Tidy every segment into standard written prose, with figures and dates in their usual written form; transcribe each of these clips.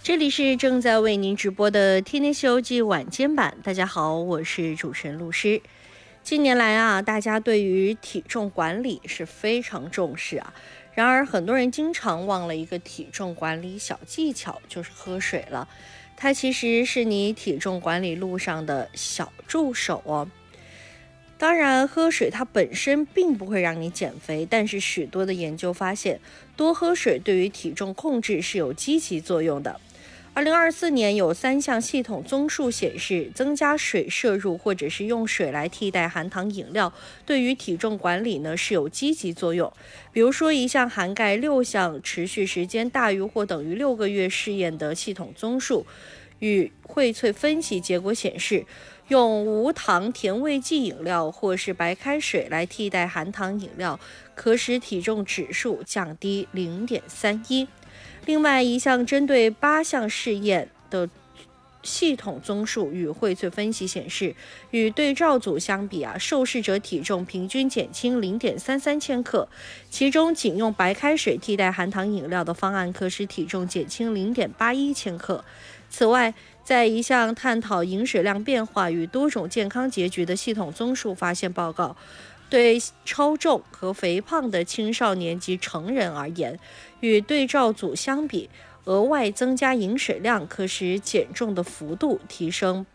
这里是正在为您直播的天天西游记晚间版。大家好，我是主持人陆诗。近年来啊，大家对于体重管理是非常重视啊。然而，很多人经常忘了一个体重管理小技巧，就是喝水了。它其实是你体重管理路上的小助手哦。当然，喝水它本身并不会让你减肥，但是许多的研究发现，多喝水对于体重控制是有积极作用的。2024年有3项系统综述显示，增加水摄入或者是用水来替代含糖饮料，对于体重管理呢是有积极作用。比如说，一项涵盖6项、持续时间大于或等于6个月试验的系统综述与荟萃分析结果显示，用无糖甜味剂饮料或是白开水来替代含糖饮料，可使体重指数降低0.31。另外一项针对8项试验的系统综述与荟萃分析显示，与对照组相比啊，受试者体重平均减轻0.33千克，其中仅用白开水替代含糖饮料的方案可使体重减轻0.81千克。此外，在一项探讨饮水量变化与多种健康结局的系统综述发现报告，对超重和肥胖的青少年及成人而言，与对照组相比，额外增加饮水量可使减重的幅度提升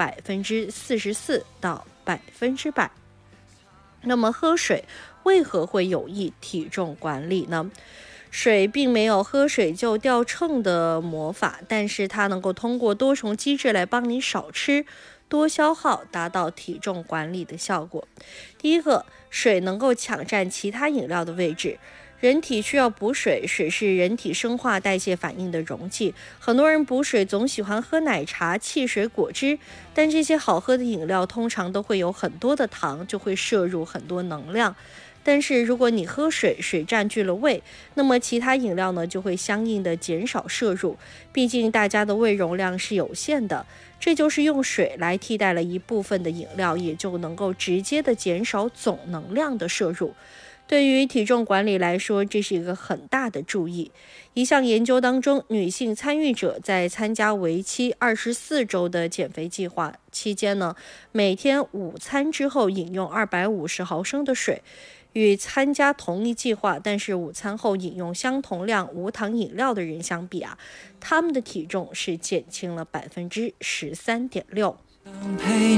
44%到100%。那么喝水为何会有益体重管理呢？水并没有喝水就掉秤的魔法，但是它能够通过多重机制来帮你少吃多消耗，达到体重管理的效果。第一个，水能够抢占其他饮料的位置。人体需要补水，水是人体生化代谢反应的容器。很多人补水总喜欢喝奶茶、汽水、果汁，但这些好喝的饮料通常都会有很多的糖，就会摄入很多能量。但是如果你喝水，水占据了胃，那么其他饮料呢就会相应的减少摄入，毕竟大家的胃容量是有限的。这就是用水来替代了一部分的饮料，也就能够直接的减少总能量的摄入。对于体重管理来说，这是一个很大的注意。一项研究当中，女性参与者在参加为期24周的减肥计划期间呢，每天午餐之后饮用250毫升的水，与参加同一计划但是午餐后饮用相同量无糖饮料的人相比啊，他们的体重是减轻了13.6%。